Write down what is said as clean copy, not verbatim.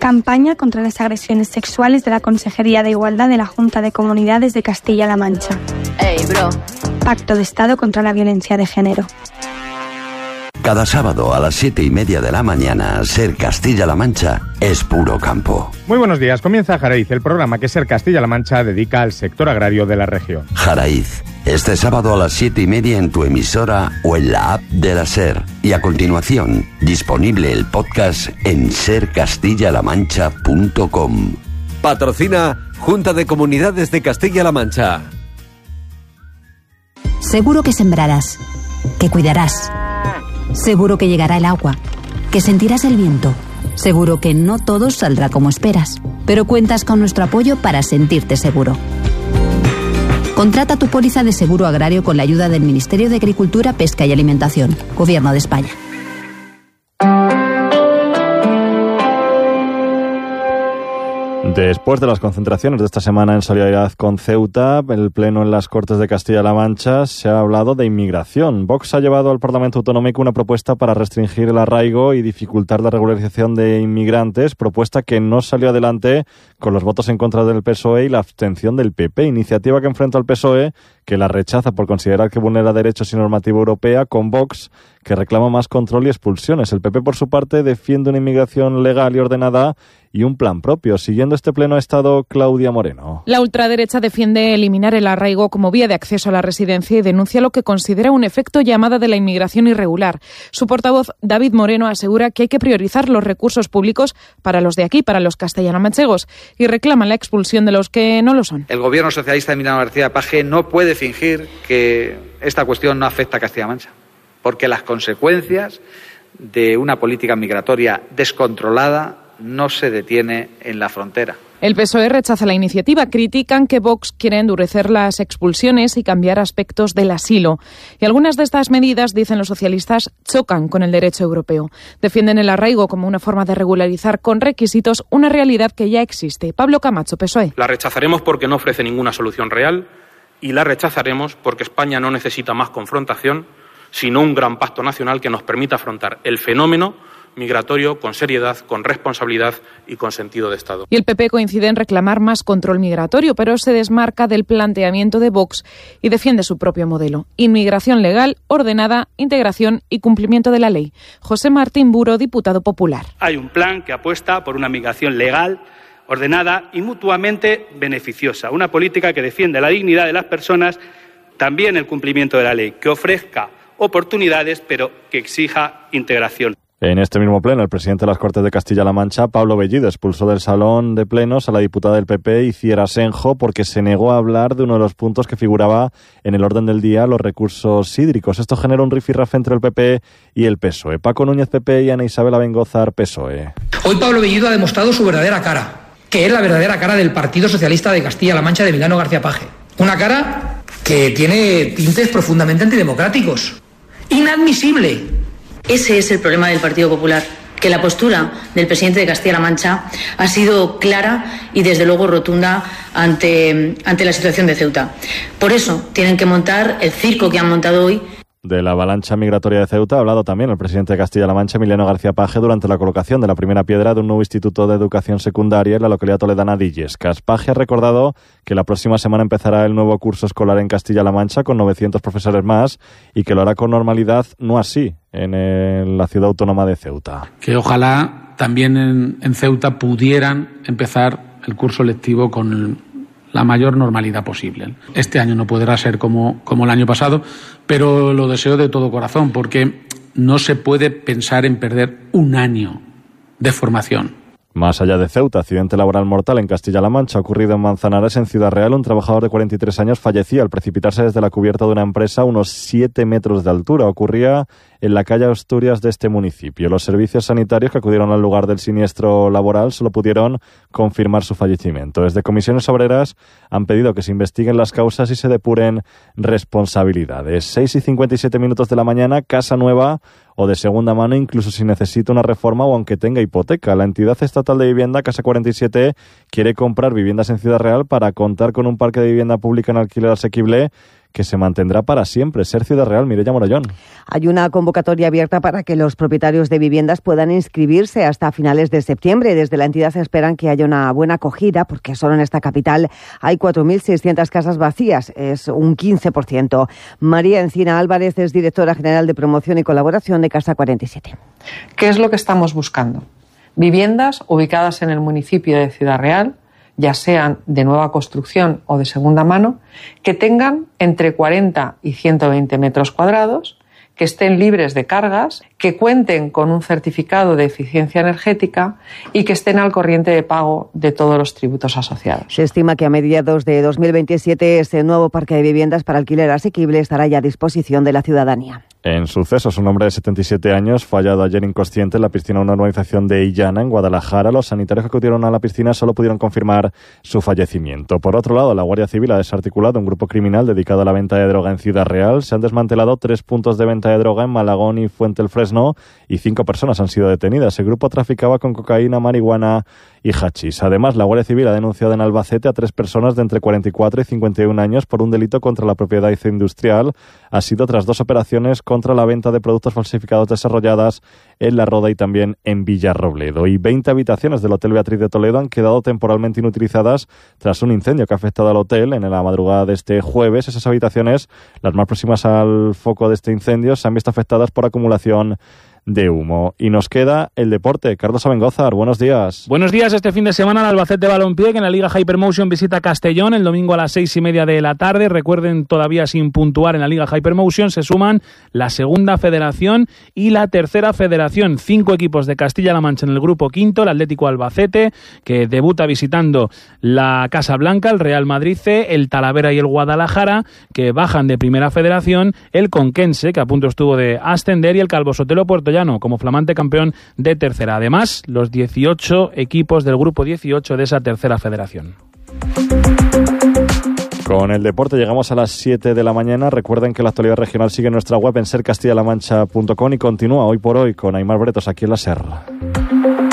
Campaña contra las agresiones sexuales de la Consejería de Igualdad de la Junta de Comunidades de Castilla-La Mancha. Ey, bro. Pacto de Estado contra la violencia de género. Cada sábado a las 7:30 de la mañana, Ser Castilla-La Mancha es puro campo. Muy buenos días, comienza Jaraiz, el programa que Ser Castilla-La Mancha dedica al sector agrario de la región. Jaraiz, este sábado a las 7:30 en tu emisora o en la app de la Ser. Y a continuación, disponible el podcast en sercastillalamancha.com. Patrocina Junta de Comunidades de Castilla-La Mancha. Seguro que sembrarás, que cuidarás. Seguro que llegará el agua, que sentirás el viento. Seguro que no todo saldrá como esperas, pero cuentas con nuestro apoyo para sentirte seguro. Contrata tu póliza de seguro agrario con la ayuda del Ministerio de Agricultura, Pesca y Alimentación, Gobierno de España. Después de las concentraciones de esta semana en solidaridad con Ceuta, el Pleno en las Cortes de Castilla-La Mancha se ha hablado de inmigración. Vox ha llevado al Parlamento Autonómico una propuesta para restringir el arraigo y dificultar la regularización de inmigrantes, propuesta que no salió adelante con los votos en contra del PSOE y la abstención del PP, iniciativa que enfrenta al PSOE, que la rechaza por considerar que vulnera derechos y normativa europea, con Vox, que reclama más control y expulsiones. El PP, por su parte, defiende una inmigración legal y ordenada y un plan propio. Siguiendo este pleno ha estado Claudia Moreno. La ultraderecha defiende eliminar el arraigo como vía de acceso a la residencia y denuncia lo que considera un efecto llamada de la inmigración irregular. Su portavoz, David Moreno, asegura que hay que priorizar los recursos públicos para los de aquí, para los castellano-manchegos, y reclama la expulsión de los que no lo son. El gobierno socialista de Emiliano García Paje no puede fingir que esta cuestión no afecta a Castilla-La Mancha, porque las consecuencias de una política migratoria descontrolada no se detiene en la frontera. El PSOE rechaza la iniciativa. Critican que Vox quiere endurecer las expulsiones y cambiar aspectos del asilo. Y algunas de estas medidas, dicen los socialistas, chocan con el derecho europeo. Defienden el arraigo como una forma de regularizar con requisitos una realidad que ya existe. Pablo Camacho, PSOE. La rechazaremos porque no ofrece ninguna solución real y la rechazaremos porque España no necesita más confrontación, sino un gran pacto nacional que nos permita afrontar el fenómeno migratorio con seriedad, con responsabilidad y con sentido de Estado. Y el PP coincide en reclamar más control migratorio, pero se desmarca del planteamiento de Vox y defiende su propio modelo. Inmigración legal, ordenada, integración y cumplimiento de la ley. José Martín Buro, diputado popular. Hay un plan que apuesta por una migración legal, ordenada y mutuamente beneficiosa. Una política que defiende la dignidad de las personas, también el cumplimiento de la ley, que ofrezca oportunidades, pero que exija integración. En este mismo pleno, el presidente de las Cortes de Castilla-La Mancha, Pablo Bellido, expulsó del salón de plenos a la diputada del PP, Iciar Asenjo, porque se negó a hablar de uno de los puntos que figuraba en el orden del día, los recursos hídricos. Esto generó un rifirrafe entre el PP y el PSOE. Paco Núñez, PP, y Ana Isabel Abengozar, PSOE. Hoy Pablo Bellido ha demostrado su verdadera cara, que es la verdadera cara del Partido Socialista de Castilla-La Mancha de Emiliano García Paje. Una cara que tiene tintes profundamente antidemocráticos. Inadmisible. Ese es el problema del Partido Popular, que la postura del presidente de Castilla-La Mancha ha sido clara y desde luego rotunda ante la situación de Ceuta. Por eso tienen que montar el circo que han montado hoy. De la avalancha migratoria de Ceuta ha hablado también el presidente de Castilla-La Mancha, Emiliano García Paje, durante la colocación de la primera piedra de un nuevo instituto de educación secundaria en la localidad toledana de Illescas. Paje ha recordado que la próxima semana empezará el nuevo curso escolar en Castilla-La Mancha con 900 profesores más y que lo hará con normalidad, no así en la ciudad autónoma de Ceuta. Que ojalá también en Ceuta pudieran empezar el curso lectivo con la mayor normalidad posible. Este año no podrá ser como el año pasado, pero lo deseo de todo corazón, porque no se puede pensar en perder un año de formación. Más allá de Ceuta, accidente laboral mortal en Castilla-La Mancha ocurrido en Manzanares, en Ciudad Real. Un trabajador de 43 años fallecía al precipitarse desde la cubierta de una empresa a unos 7 metros de altura. Ocurría en la calle Asturias de este municipio. Los servicios sanitarios que acudieron al lugar del siniestro laboral solo pudieron confirmar su fallecimiento. Desde Comisiones Obreras han pedido que se investiguen las causas y se depuren responsabilidades. 6:57 de la mañana, casa nueva o de segunda mano, incluso si necesita una reforma o aunque tenga hipoteca. La entidad estatal de vivienda, Casa 47, quiere comprar viviendas en Ciudad Real para contar con un parque de vivienda pública en alquiler asequible que se mantendrá para siempre. Ser Ciudad Real, Mireia Morollón. Hay una convocatoria abierta para que los propietarios de viviendas puedan inscribirse hasta finales de septiembre. Desde la entidad esperan que haya una buena acogida, porque solo en esta capital hay 4.600 casas vacías, es un 15%. María Encina Álvarez es directora general de promoción y colaboración de Casa 47. ¿Qué es lo que estamos buscando? Viviendas ubicadas en el municipio de Ciudad Real, ya sean de nueva construcción o de segunda mano, que tengan entre 40 y 120 metros cuadrados, que estén libres de cargas, que cuenten con un certificado de eficiencia energética y que estén al corriente de pago de todos los tributos asociados. Se estima que a mediados de 2027 este nuevo parque de viviendas para alquiler asequible estará ya a disposición de la ciudadanía. En sucesos, un hombre de 77 años fue hallado ayer inconsciente en la piscina de una urbanización de Illana, en Guadalajara. Los sanitarios que acudieron a la piscina solo pudieron confirmar su fallecimiento. Por otro lado, la Guardia Civil ha desarticulado un grupo criminal dedicado a la venta de droga en Ciudad Real. Se han desmantelado 3 puntos de venta de droga en Malagón y Fuente el Fresno y 5 personas han sido detenidas. El grupo traficaba con cocaína, marihuana y hachís. Además, la Guardia Civil ha denunciado en Albacete a 3 personas de entre 44 y 51 años por un delito contra la propiedad industrial. Ha sido tras 2 operaciones contra la venta de productos falsificados desarrolladas en La Roda y también en Villarrobledo. Y 20 habitaciones del Hotel Beatriz de Toledo han quedado temporalmente inutilizadas tras un incendio que ha afectado al hotel en la madrugada de este jueves. Esas habitaciones, las más próximas al foco de este incendio, se han visto afectadas por acumulación de humo. Y nos queda el deporte. Carlos Abengózar, buenos días. Buenos días. Este fin de semana el Albacete Balompié, que en la Liga Hypermotion visita Castellón el domingo a las 6:30 de la tarde. Recuerden, todavía sin puntuar en la Liga Hypermotion se suman la segunda federación y la tercera federación. 5 equipos de Castilla-La Mancha en el grupo quinto, el Atlético Albacete, que debuta visitando la Casa Blanca, el Real Madrid C, el Talavera y el Guadalajara, que bajan de primera federación, el Conquense, que a punto estuvo de ascender, y el Calvo Sotelo Puertollano como flamante campeón de tercera. Además, los 18 equipos del grupo 18 de esa tercera federación. Con el deporte llegamos a las 7 de la mañana. Recuerden que la actualidad regional sigue en nuestra web en sercastillalamancha.com y continúa hoy por hoy con Aimar Bretos aquí en la SER.